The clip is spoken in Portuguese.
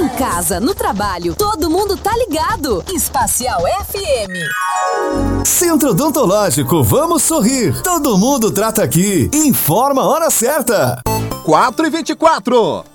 Em casa, no trabalho, todo mundo tá ligado. Espacial FM. Centro Odontológico, vamos sorrir. Todo mundo trata aqui. Informa a hora certa. 4h24.